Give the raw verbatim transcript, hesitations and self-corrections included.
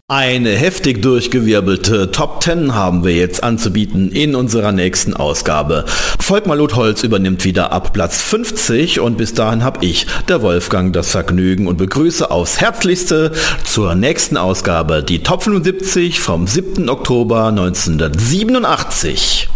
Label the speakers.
Speaker 1: Eine heftig durchgewirbelte Top zehn haben wir jetzt anzubieten in unserer nächsten Ausgabe. Volkmar Lotholz übernimmt wieder ab Platz fünfzig und bis dahin habe ich, der Wolfgang, das Vergnügen und begrüße aufs Herzlichste zur nächsten Ausgabe die Top fünfundsiebzig vom siebten Oktober neunzehnhundertsiebenundachtzig.